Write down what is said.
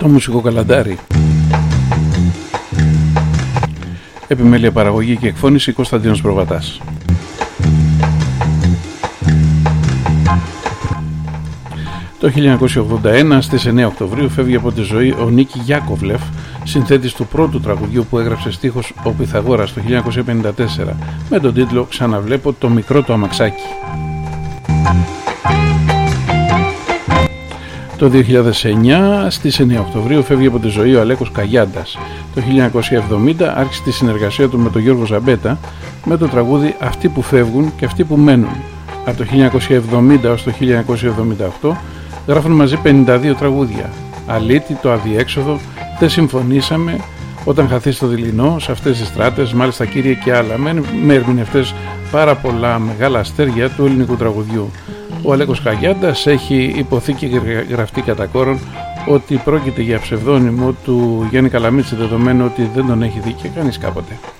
το μουσικό καλαντάρι. Επιμέλεια παραγωγή και εκφώνηση Κωνσταντίνος Προβατάς. Το 1981 στις 9 Οκτωβρίου φεύγει από τη ζωή ο Νίκη Γιάκοβλεφ, συνθέτης του πρώτου τραγουδιού που έγραψε στίχος ο Πυθαγόρας το 1954 με τον τίτλο «Ξαναβλέπω το μικρό το αμαξάκι». Το 2009 στις 9 Οκτωβρίου φεύγει από τη ζωή ο Αλέκος Καγιάντας. Το 1970 άρχισε τη συνεργασία του με τον Γιώργο Ζαμπέτα με το τραγούδι «Αυτοί που φεύγουν και αυτοί που μένουν». Από το 1970 έως το 1978 γράφουν μαζί 52 τραγούδια. «Αλήτη», «Το αδιέξοδο», «Δεν συμφωνήσαμε», «Όταν χαθεί στο δειλινό», «Σε αυτές τις στράτες», «Μάλιστα κύριε» και άλλα, με ερμηνευτές πάρα πολλά μεγάλα αστέρια του ελληνικού τραγουδιού. Ο Αλέκος Καγιάντας έχει υποθεί και γραφτεί κατά κόρον ότι πρόκειται για ψευδόνυμο του Γιάννη Καλαμίτση, δεδομένου ότι δεν τον έχει δει και κανείς κάποτε.